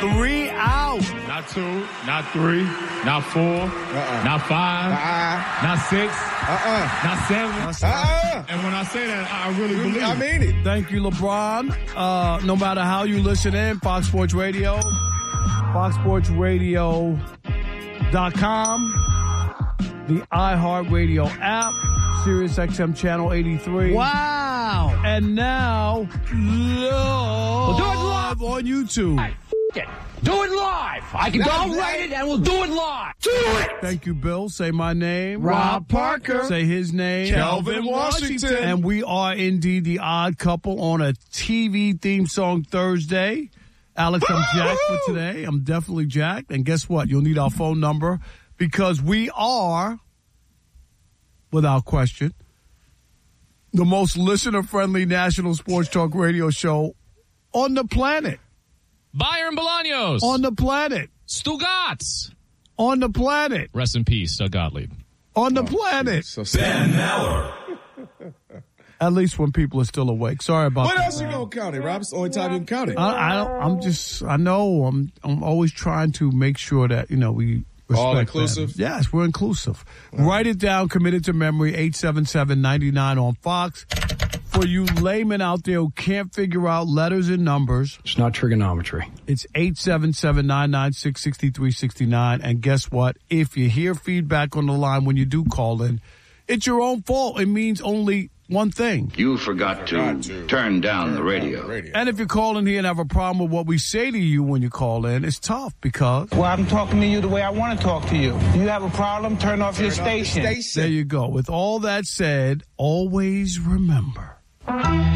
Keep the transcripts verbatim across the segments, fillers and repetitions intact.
Three out. Not two, not three, not four, uh-uh. not five, uh-uh. not six, uh-uh. not seven. Uh-uh. And when I say that, I really believe it. I mean it. Thank you, LeBron. Uh, no matter how you listen in, Fox Sports Radio, fox sports radio dot com, the iHeartRadio app, Sirius X M Channel eighty-three. Wow. And now, live we'll do it live on YouTube. Right. It. Do it live. I can go write it and we'll do it live. Do it. Thank you, Bill. Say my name. Rob Parker. Say his name. Kelvin Washington. And we are indeed the odd couple on a T V theme song Thursday. Alex, I'm jacked for today. I'm definitely jacked. And guess what? You'll need our phone number because we are, without question, the most listener-friendly national sports talk radio show on the planet. Byron Bolaños. On the planet. Stu Gatz. On the planet. Rest in peace, Doug Gottlieb. On the oh, planet. So Ben Maurer. At least when people are still awake. Sorry about what that. What else you gonna count it, Rob? It's the only time you can count it. I, I don't, I'm just, I know, I'm I'm always trying to make sure that, you know, we respect all inclusive? That. Yes, we're inclusive. Right. Write it down, committed to memory, eight seven seven, nine nine on Fox. For you laymen out there who can't figure out letters and numbers. It's not trigonometry. It's eight seven seven, nine nine six, six three six nine. And guess what? If you hear feedback on the line when you do call in, it's your own fault. It means only one thing. You forgot to, forgot to turn down turn the radio. Down the radio. And if you call in here and have a problem with what we say to you when you call in, it's tough because... Well, I'm talking to you the way I want to talk to you. You have a problem, turn off turn your station. Off the station. There you go. With all that said, always remember... The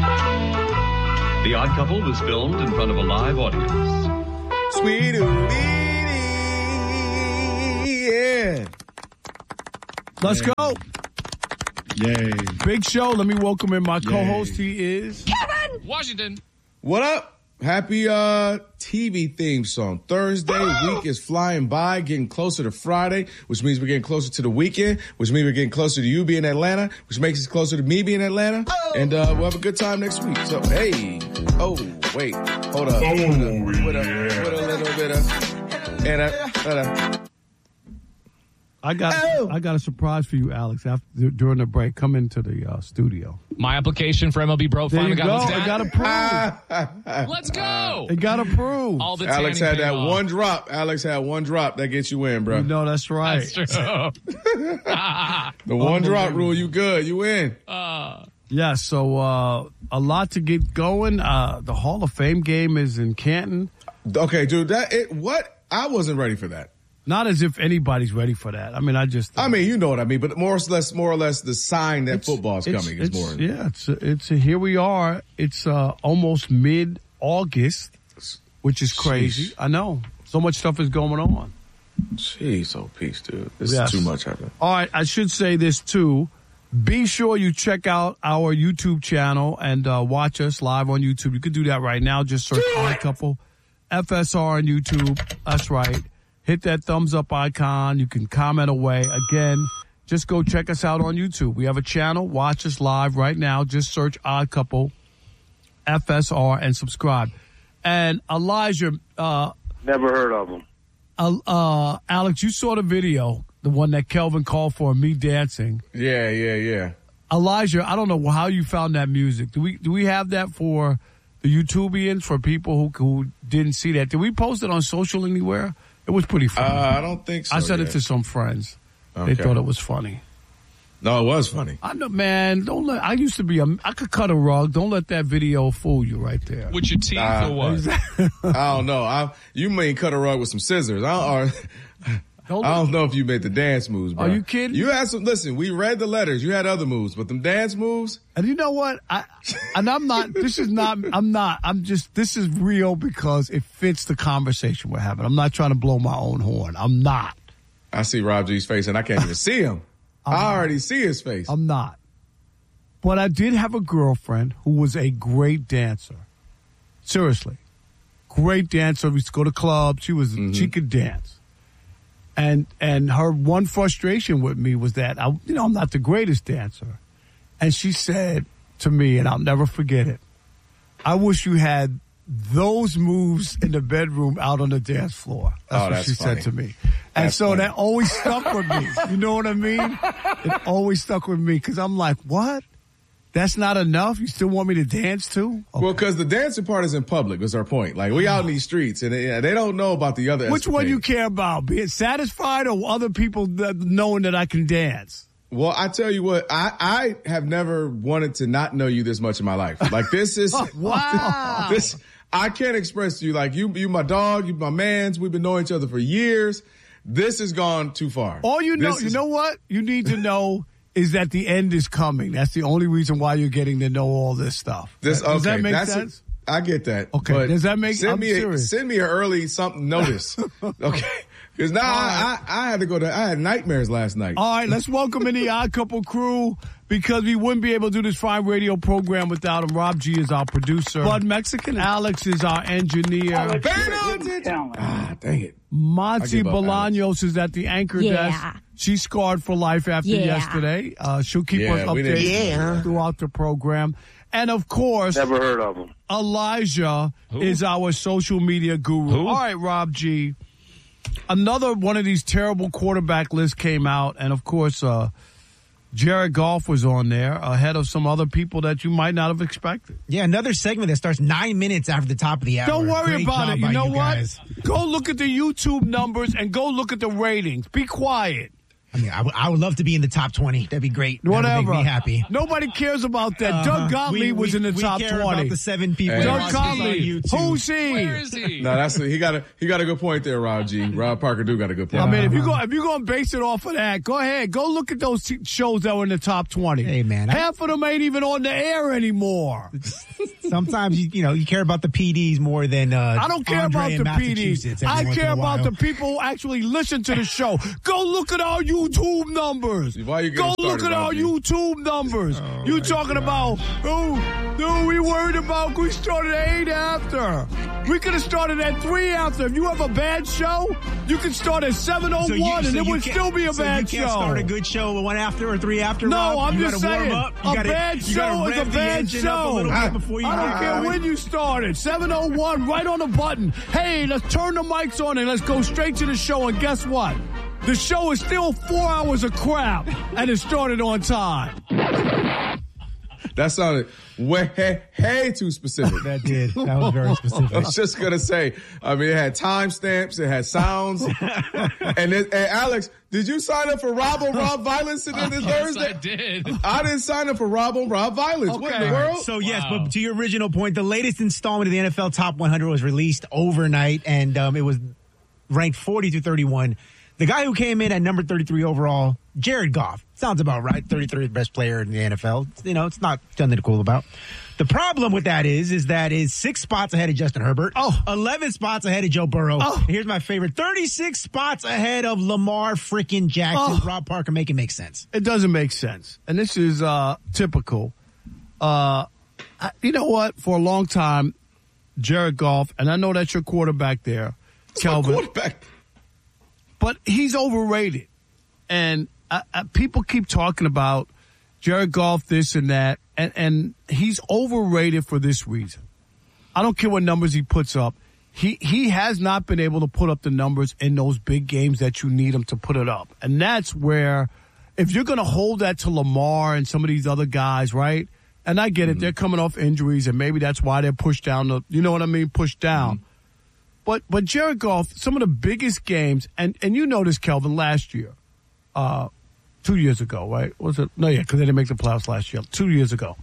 Odd Couple was filmed in front of a live audience. Sweet yeah. Let's Yay. go. Yay. Big show. Let me welcome in my Yay. co-host. He is... Kevin Washington. What up? Happy uh, T V theme song. Thursday Woo! week is flying by, getting closer to Friday, which means we're getting closer to the weekend, which means we're getting closer to you being in Atlanta, which makes us closer to me being in Atlanta. Oh. And uh, we'll have a good time next week. So, hey. Oh, wait. Hold up. Oh, with, a, with, yeah. a, with a little bit of... And a, and a, I got oh. I got a surprise for you, Alex. After during the break, come into the uh, studio. My application for M L B Bro there finally you got go. It got approved. Let's go. It got approved. All the Alex had that off. one drop. Alex had one drop that gets you in, bro. You know that's right. That's true. The one drop rule, you good. You in. Uh, yeah. So uh, a lot to get going. Uh, the Hall of Fame game is in Canton. Okay, dude. That it. What? I wasn't ready for that. Not as if anybody's ready for that. I mean, I just. Uh, I mean, you know what I mean, but more or less, more or less, the sign that football is coming is more. Yeah, it's a, it's a, here we are. It's uh, almost mid-August, which is crazy. Sheesh. I know so much stuff is going on. Jeez, oh peace, dude. This yes. is too much happening. All right, I should say this too. Be sure you check out our YouTube channel and uh, watch us live on YouTube. You can do that right now. Just search Odd Couple F S R on YouTube. That's right. Hit that thumbs up icon. You can comment away. Again, just go check us out on YouTube. We have a channel. Watch us live right now. Just search Odd Couple F S R and subscribe. And Elijah. Uh, Never heard of them. Uh, uh, Alex, you saw the video, the one that Kelvin called for, me dancing. Yeah, yeah, yeah. Elijah, I don't know how you found that music. Do we do we have that for the YouTubians, for people who, who didn't see that? Did we post it on social anywhere? It was pretty funny. Uh, I don't think so. I said yet. it to some friends. Okay. They thought it was funny. No, it was funny. I know, man. Don't let. I used to be a. I could cut a rug. Don't let that video fool you right there. With your teeth uh, or what? I don't know. I, you may cut a rug with some scissors. I don't, or, I don't know if you made the dance moves, bro. Are you kidding? You had some. Listen, we read the letters. You had other moves, but them dance moves. And you know what? I and I'm not. This is not. I'm not. I'm just. This is real because it fits the conversation we're having. I'm not trying to blow my own horn. I'm not. I see Rob G's face, and I can't even see him. I already see his face. I'm not. But I did have a girlfriend who was a great dancer. Seriously. Great dancer. We used to go to clubs. She was, mm-hmm. she could dance. And, and her one frustration with me was that I, you know, I'm not the greatest dancer. And she said to me, and I'll never forget it, I wish you had those moves in the bedroom out on the dance floor. That's oh, what that's she funny. said to me. And That's so funny. that always stuck with me. You know what I mean? It always stuck with me because I'm like, what? That's not enough? You still want me to dance too? Okay. Well, because the dancing part is in public, was our point. Like, we out in these streets, and they, they don't know about the other Which escapades. one you care about? Being satisfied or other people that, knowing that I can dance? Well, I tell you what, I, I have never wanted to not know you this much in my life. Like, this is... Wow. This... I can't express to you, like, you you my dog, you my mans, we've been knowing each other for years. This has gone too far. All you know, This you is- know what? You need to know is that the end is coming. That's the only reason why you're getting to know all this stuff. This, Does okay, that make that's sense? A, I get that. Okay, but does that make- send I'm me a, serious. Send me an early something notice. Okay. Because now I, I, I had to go to, I had nightmares last night. All right, let's welcome in the Odd Couple crew because we wouldn't be able to do this fine radio program without him. Rob G is our producer. Bud Mexican. Alex is our engineer. Ah, dang it. Monty give up, Bolaños is at the anchor Yeah. desk. She's scarred for life after Yeah. yesterday. Uh, she'll keep Yeah, us we didn't- updated Yeah. throughout the program. And of course, Never heard of him. Elijah Who? is our social media guru. Who? All right, Rob G. Another one of these terrible quarterback lists came out, and of course, uh, Jared Goff was on there ahead of some other people that you might not have expected. Yeah, another segment that starts nine minutes after the top of the hour. Don't worry Great about job it. You by know what? guys. Go look at the YouTube numbers and go look at the ratings. Be quiet. I mean, I, w- I would love to be in the top twenty. That'd be great. That would Whatever. make me happy. Nobody cares about that. Uh-huh. Doug Gottlieb We- was we- in the we top care twenty. About the seven people. Hey. Doug Rob G's Gottlieb. Who's he? Where is he? No, that's he got a he got a good point there, Rob G. Rob Parker do got a good point. I mean, if you go if you're going to base it off of that, go ahead. Go look at those t- shows that were in the top twenty. Hey, man, I- Half of them ain't even on the air anymore. Sometimes you, you know you care about the P Ds more than uh, I don't care Andre in about the P Ds. Massachusetts every I once care in a about while. the people who actually listen to the show. Go look at our YouTube numbers. Why you Go getting look started, at our Rob G? YouTube numbers. you talking about, oh, no, we worried about, we started at eight after. We could have started at three after. If you have a bad show, you can start at seven oh one So you- and so it you would can't- still be a so bad you can't show. start a good show one after or three after. No, Rob? I'm you just gotta saying, warm up. You a gotta, bad you gotta show is rev a the bad engine up a show. little bit before you I don't get care going. when you started. seven oh one, right on the button. Hey, let's turn the mics on and let's go straight to the show. And guess what? The show is still four hours of crap, and it started on time. That sounded way hey, hey, too specific. That did. That was very I specific. was just gonna say. I mean, it had timestamps, it had sounds, and, it, and Alex, did you sign up for Rob on Rob Violence this Yes, Thursday? I did. I didn't sign up for Rob on Rob Violence. What in Okay. the world? So yes, Wow. but to your original point, the latest installment of the N F L Top one hundred was released overnight, and um, it was ranked forty through thirty-one. The guy who came in at number thirty-three overall, Jared Goff, sounds about right. thirty-third best player in the N F L. You know, it's not something to cool about. The problem with that is, is that is six spots ahead of Justin Herbert. Oh. eleven spots ahead of Joe Burrow. Oh. And here's my favorite: thirty-six spots ahead of Lamar freaking Jackson. Oh. Rob Parker, make it make sense. It doesn't make sense. And this is uh, typical. Uh, I, you know what? For a long time, Jared Goff, and I know that's your quarterback there, It's my Kelvin. quarterback. But he's overrated. And uh, uh, people keep talking about Jared Goff, this and that, and, and he's overrated for this reason. I don't care what numbers he puts up. He he has not been able to put up the numbers in those big games that you need him to put it up. And that's where, if you're going to hold that to Lamar and some of these other guys, right? And I get it, they're coming off injuries, and maybe that's why they're pushed down. The, you know what I mean? Pushed down. Mm-hmm. But but Jared Goff, some of the biggest games, and, and you know this, Kelvin, last year, uh, two years ago, right? Was it? No, yeah, because they didn't make the playoffs last year. Two years ago.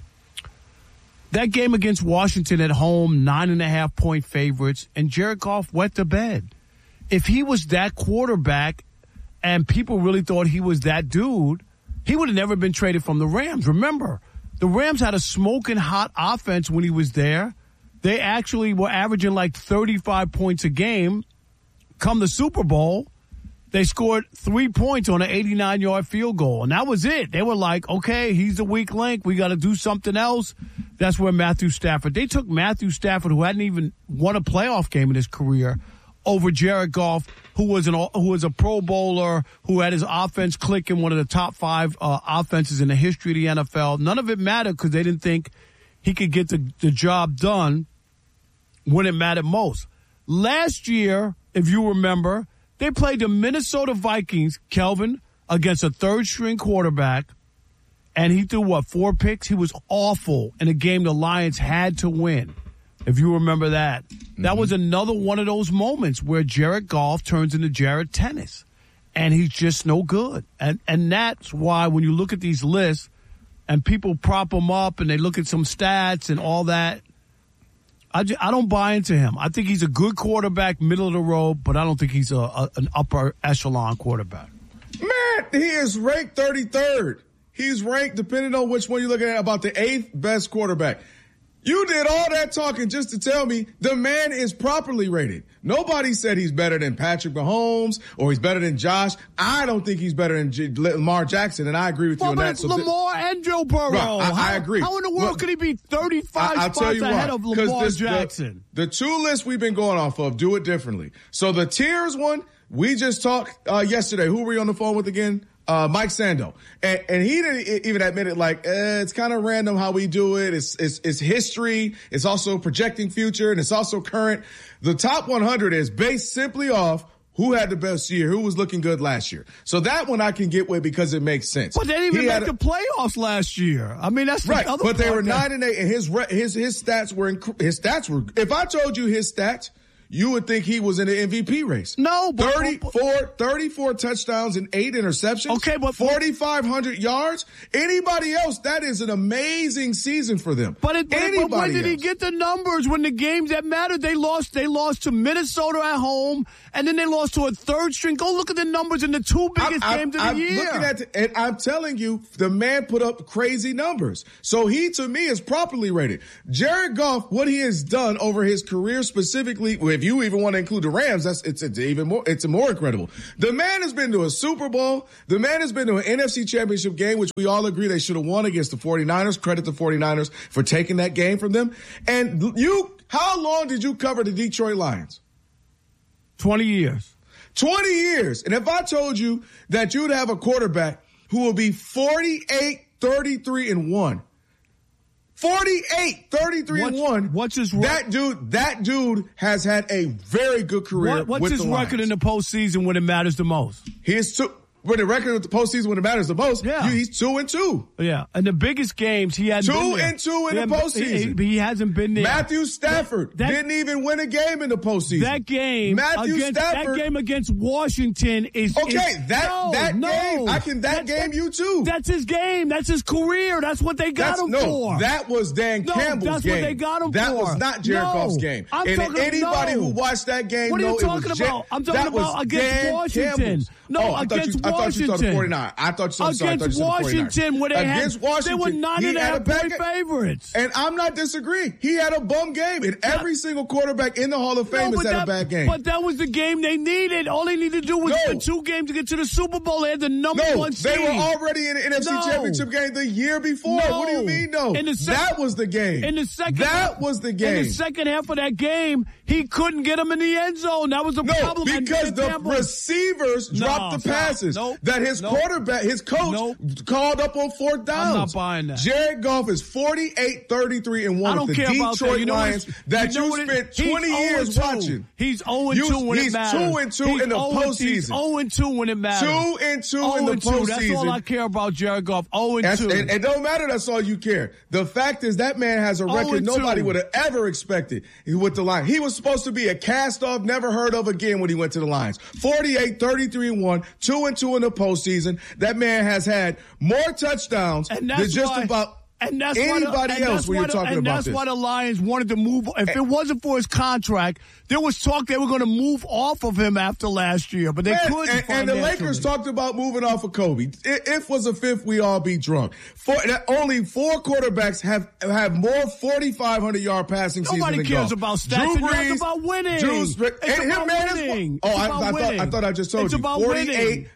That game against Washington at home, nine and a half point favorites, and Jared Goff wet the bed. If he was that quarterback and people really thought he was that dude, he would have never been traded from the Rams. Remember, the Rams had a smoking hot offense when he was there. They actually were averaging like thirty-five points a game. Come the Super Bowl, they scored three points on an eighty-nine yard field goal. And that was it. They were like, okay, he's the weak link. We got to do something else. That's where Matthew Stafford. They took Matthew Stafford, who hadn't even won a playoff game in his career, over Jared Goff, who was an who was a Pro Bowler, who had his offense clicking, one of the top five uh, offenses in the history of the N F L. None of it mattered because they didn't think he could get the, the job done when it mattered most. Last year, if you remember, they played the Minnesota Vikings, Kelvin, against a third-string quarterback, and he threw, what, four picks? He was awful in a game the Lions had to win, if you remember that. Mm-hmm. That was another one of those moments where Jared Goff turns into Jared Tennis, and he's just no good. And and that's why when you look at these lists and people prop him up and they look at some stats and all that, I, just, I don't buy into him. I think he's a good quarterback, middle of the road, but I don't think he's a, a an upper echelon quarterback. Man, he is ranked thirty-third. He's ranked, depending on which one you're looking at, about the eighth best quarterback. You did all that talking just to tell me the man is properly rated. Nobody said he's better than Patrick Mahomes or he's better than Josh. I don't think he's better than J- Lamar Jackson, and I agree with you well, on that. So Lamar th- and Joe Burrow. Right, I, how, I agree. How in the world well, could he be thirty-five I, spots ahead why. of Lamar this, Jackson? The, the two lists we've been going off of do it differently. So the tiers one, we just talked uh, yesterday. Who were you on the phone with again? Uh, Mike Sando. And, and he didn't even admit it, like, eh, it's kind of random how we do it. It's, it's, it's history. It's also projecting future, and it's also current. The top one hundred is based simply off who had the best year, who was looking good last year. So that one I can get with because it makes sense. But they didn't even he make a, the playoffs last year. I mean, that's right. The other but they were that, nine and eight, and his his his stats were inc- his stats were. If I told you his stats, you would think he was in the M V P race. No, but thirty-four, thirty-four touchdowns and eight interceptions. Okay, but forty-five hundred yards. Anybody else, that is an amazing season for them. But, it, but, Anybody but when did else. he get the numbers? When the games that mattered, they lost. They lost to Minnesota at home, and then they lost to a third string. Go look at the numbers in the two biggest I'm, games I'm, of the I'm year. Looking at the, and I'm telling you, the man put up crazy numbers. So he, to me, is properly rated. Jared Goff, what he has done over his career specifically, if you even want to include the Rams, that's it's, it's even more it's more incredible. The man has been to a Super Bowl. The man has been to an N F C Championship game, which we all agree they should have won against the 49ers. Credit the 49ers for taking that game from them. And you, how long did you cover the Detroit Lions? twenty years. twenty years. And if I told you that you'd have a quarterback who will be forty-eight, thirty-three, and one, forty-eight, thirty-three, what's, and one. What's his that dude? That dude has had a very good career. What, what's with his the record Lions. in the postseason when it matters the most? He is two. With the record with the postseason when it matters the most, yeah. you, he's two and two. Yeah, and the biggest games he hasn't two been there. and two in he the postseason. He, he hasn't been there. Matthew Stafford that, that, didn't even win a game in the postseason. That game, Matthew against, Stafford. That game against Washington is okay. Is, that no, that no. game, I can that, that game that, you too. That's his game. That's his career. That's what they got that's, him no, for. That was Dan no, Campbell's that's game. What they got him that for. was not Jared no, Goff's game. I'm and talking, anybody no. who watched that game, what are you know talking it was about? I'm talking about against Dan Washington. Campbell's. No, oh, I against thought you, Washington. I thought you saw the 49. I thought you, I'm sorry, I thought you against saw the 49ers. Washington, where they against had, Washington, they were nine and a half point favorites. And I'm not disagreeing. He had a bum game, and every single quarterback in the Hall of Fame no, has had that, a bad game. But that was the game they needed. All they needed to do was no. win two games to get to the Super Bowl. They had the number no, one seed. they were already in the N F C no. Championship game the year before. No. What do you mean, no? In the sec- that was the game. In the second, that was the game. In the second half of that game, he couldn't get him in the end zone. That was the no, problem. because and the Campbell, receivers no, dropped the passes nope, that his nope, quarterback, his coach, nope. called up on fourth downs. I'm not buying that. Jared Goff is forty-eight, thirty-three, and one I don't with the care Detroit about that. You know Lions that you, know you it, spent twenty years watching. He's oh and You- two when he's it matters. two and two he's in the oh postseason. He's oh and two when it matters. Two and two oh in the and two. postseason. That's all I care about, Jared Goff. oh and That's, two. and it don't matter. That's all you care. The fact is that man has a oh record and nobody two. would have ever expected with the Lions. He was supposed to be a cast-off, never heard of again when he went to the Lions. forty-eight, thirty-three, and one, two and two in the postseason. That man has had more touchdowns and than that's just why, about and that's anybody why the, and else when you're the, talking and about that's this. why the Lions wanted to move. If and, it wasn't for his contract, there was talk they were going to move off of him after last year, but they Man, couldn't. And, and the Lakers talked about moving off of Kobe. If was a fifth, we all be drunk. For, only four quarterbacks have have more forty-five hundred yard passing seasons than Nobody cares Goff. about stats. Drew and Brees, it's about winning. Drew, it's and about him, man, winning. Oh, It's I, about I, thought, winning. I thought I just told it's you. About forty-eight, winning.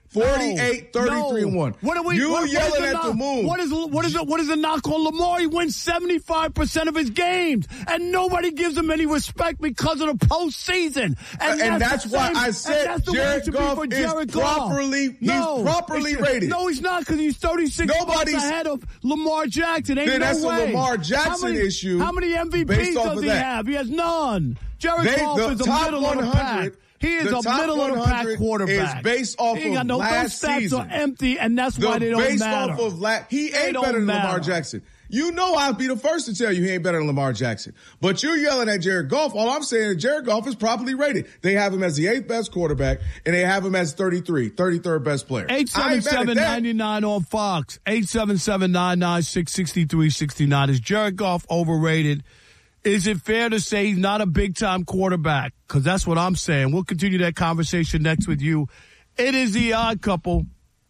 forty-eight, thirty-three, no. and one. What are we? You what, what yelling the at knock? the moon. What is what is it? What is the knock on Lamar? He wins seventy-five percent of his games, and nobody gives him any respect because of the postseason. And, and that's, that's why same, I said Jared Goff is Jared Goff. properly. No, he's properly rated. No, he's not because he's thirty-six Nobody's spots ahead of Lamar Jackson. Ain't then no that's way. a Lamar Jackson how many, issue. How many M V Ps does he that. have? He has none. Jared they, Goff the is a top middle of the pack. He is the a middle of the pack quarterback. Is based off he ain't got of no, last those stats season. are empty, and that's the why they don't based matter. Off of la- he they ain't better than matter. Lamar Jackson. You know I'll be the first to tell you he ain't better than Lamar Jackson. But you're yelling at Jared Goff. All I'm saying is Jared Goff is properly rated. They have him as the eighth best quarterback, and they have him as thirty-three, thirty-third best player. eight seven seven, nine nine on Fox. eight seven seven, nine nine six, six three six nine. Is Jared Goff overrated? Is it fair to say he's not a big-time quarterback? Because that's what I'm saying. We'll continue that conversation next with you. It is the Odd Couple.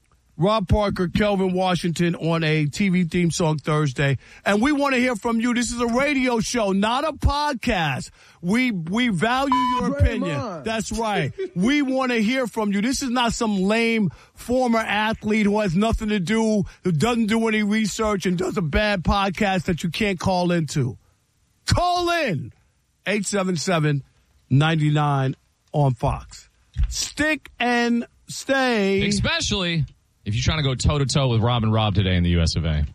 Rob Parker, Kelvin Washington on a T V theme song Thursday. And we want to hear from you. This is a radio show, not a podcast. We we value your Draymond. opinion. That's right. We want to hear from you. This is not some lame former athlete who has nothing to do, who doesn't do any research and does a bad podcast that you can't call into. Call in. eight seven seven, nine nine on Fox. Stick and stay. Especially if you're trying to go toe-to-toe with Rob and Rob today in the U S of A.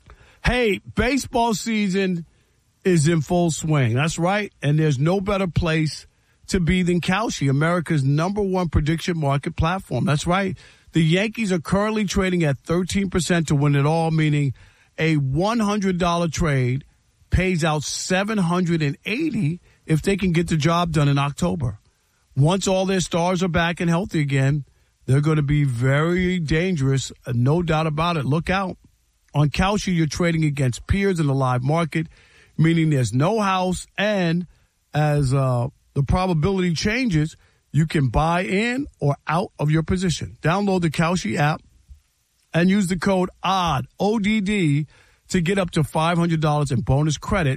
Hey, baseball season is in full swing. That's right. And there's no better place to be than Kalshi, America's number one prediction market platform. That's right. The Yankees are currently trading at thirteen percent to win it all, meaning a one hundred dollars trade pays out seven hundred eighty if they can get the job done in October. Once all their stars are back and healthy again, they're going to be very dangerous, no doubt about it. Look out. On Kalshi, you're trading against peers in the live market, meaning there's no house, and as uh, the probability changes, you can buy in or out of your position. Download the Kalshi app and use the code O D D, O D D, to get up to five hundred dollars in bonus credit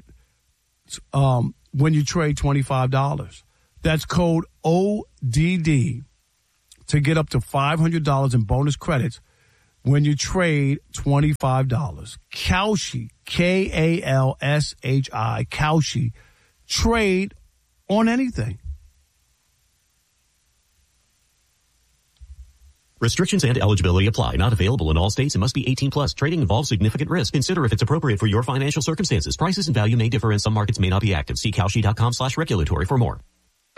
um, when you trade twenty-five dollars. That's code O D D to get up to five hundred dollars in bonus credits when you trade twenty-five dollars. Kalshi, K A L S H I, Kalshi. Trade on anything. Restrictions and eligibility apply. Not available in all states and must be eighteen plus. Trading involves significant risk. Consider if it's appropriate for your financial circumstances. Prices and value may differ and some markets may not be active. See Kalshi.com slash regulatory for more.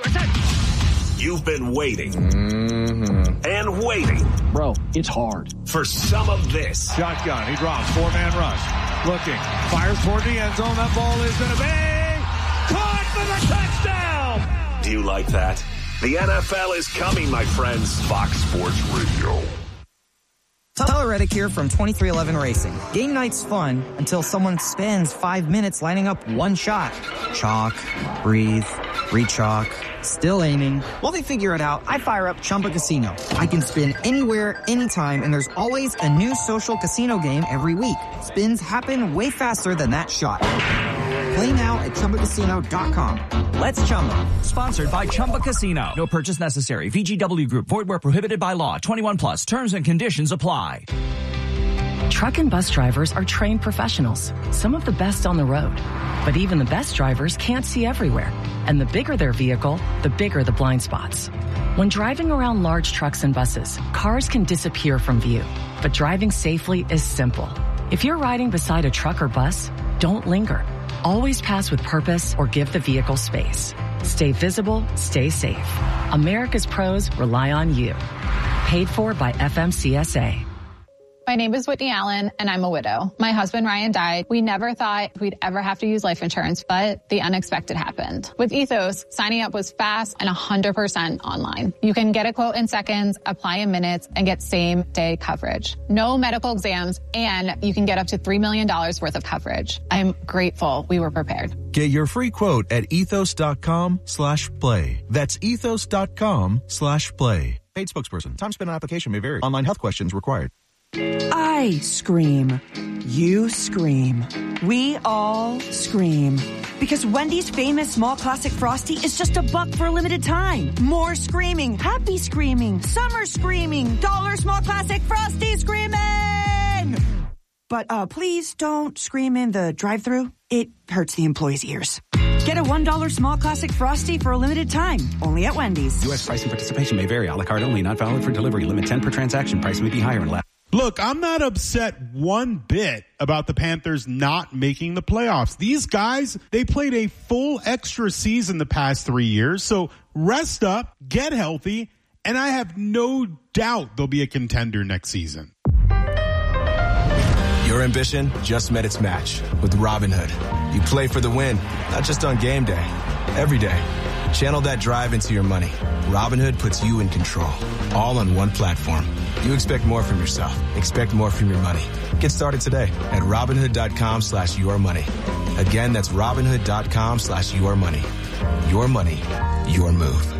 You've been waiting mm-hmm. and waiting. Bro, it's hard. For some of this. Shotgun. He drops. Four-man rush. Looking. Fires toward the end zone. That ball is going to be caught for the touchdown. Do you like that? The N F L is coming, my friends. Fox Sports Radio. Tyler Reddick here from twenty-three eleven Racing. Game night's fun until someone spends five minutes lining up one shot. Chalk, breathe, re-chalk, still aiming. While they figure it out, I fire up Chumba Casino. I can spin anywhere, anytime, and there's always a new social casino game every week. Spins happen way faster than that shot. Play now at Chumba Casino dot com. Let's Chumba. Sponsored by Chumba Casino. No purchase necessary. V G W Group. Void where prohibited by law. twenty-one plus. Terms and conditions apply. Truck and bus drivers are trained professionals. Some of the best on the road. But even the best drivers can't see everywhere. And the bigger their vehicle, the bigger the blind spots. When driving around large trucks and buses, cars can disappear from view. But driving safely is simple. If you're riding beside a truck or bus, don't linger. Always pass with purpose or give the vehicle space. Stay visible, stay safe. America's pros rely on you. Paid for by F M C S A. My name is Whitney Allen, and I'm a widow. My husband, Ryan, died. We never thought we'd ever have to use life insurance, but the unexpected happened. With Ethos, signing up was fast and one hundred percent online. You can get a quote in seconds, apply in minutes, and get same-day coverage. No medical exams, and you can get up to three million dollars worth of coverage. I'm grateful we were prepared. Get your free quote at ethos.com slash play. That's ethos.com slash play. Paid spokesperson. Time spent on application may vary. Online health questions required. I scream. You scream. We all scream. Because Wendy's famous small classic Frosty is just a buck for a limited time. More screaming, happy screaming, summer screaming, dollar small classic Frosty screaming! But uh, please don't scream in the drive-thru. It hurts the employees' ears. Get a one dollar small classic Frosty for a limited time. Only at Wendy's. U S price and participation may vary. A la carte only. Not valid for delivery. Limit ten per transaction. Price may be higher in less. Look, I'm not upset one bit about the Panthers not making the playoffs. These guys, they played a full extra season the past three years. So rest up, get healthy, and I have no doubt they'll be a contender next season. Your ambition just met its match with Robinhood. You play for the win, not just on game day, every day. Channel that drive into your money. Robinhood puts you in control, all on one platform. You expect more from yourself. Expect more from your money. Get started today at Robinhood.com slash your money. Again, that's Robinhood.com slash your money. Your money, your move.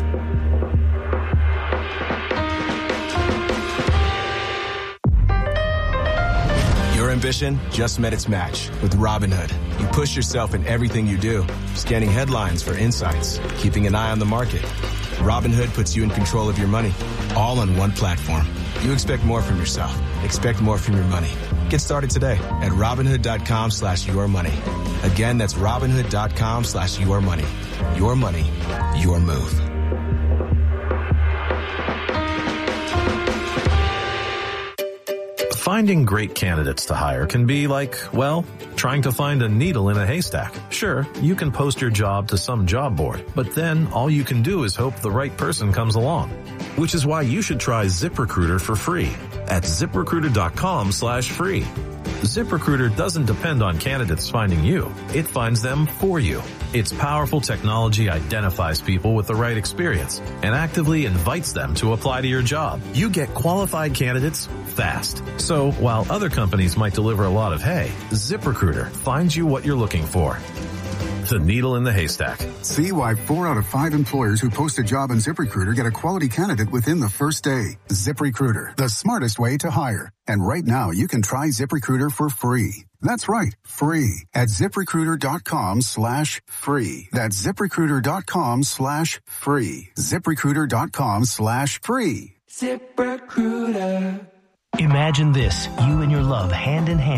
Your ambition just met its match with Robinhood. You push yourself in everything you do, scanning headlines for insights, keeping an eye on the market. Robinhood puts you in control of your money, all on one platform. You expect more from yourself. Expect more from your money. Get started today at Robinhood.com slash your money. Again, that's Robinhood.com slash your money. Your money, your move. Finding great candidates to hire can be like, well, trying to find a needle in a haystack. Sure, you can post your job to some job board, but then all you can do is hope the right person comes along. Which is why you should try ZipRecruiter for free at ZipRecruiter.com slash free. ZipRecruiter doesn't depend on candidates finding you. It finds them for you. Its powerful technology identifies people with the right experience and actively invites them to apply to your job. You get qualified candidates fast. So while other companies might deliver a lot of hay, ZipRecruiter finds you what you're looking for. The needle in the haystack. See why four out of five employers who post a job on ZipRecruiter get a quality candidate within the first day. ZipRecruiter, the smartest way to hire. And right now, you can try ZipRecruiter for free. That's right, free at ZipRecruiter.com slash free. That's ZipRecruiter.com slash free. ZipRecruiter.com slash free. ZipRecruiter. Imagine this, you and your love hand in hand.